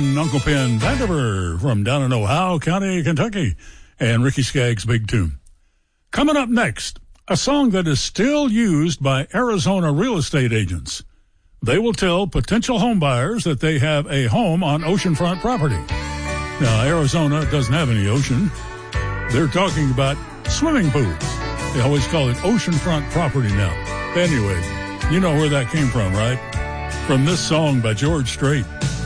and Uncle Pen Vandiver from down in Ohio County, Kentucky, and Ricky Skaggs' big tune. Coming up next, a song that is still used by Arizona real estate agents. They will tell potential home buyers that they have a home on oceanfront property. Now, Arizona doesn't have any ocean. They're talking about swimming pools. They always call it oceanfront property now. Anyway, you know where that came from, right? From this song by George Strait.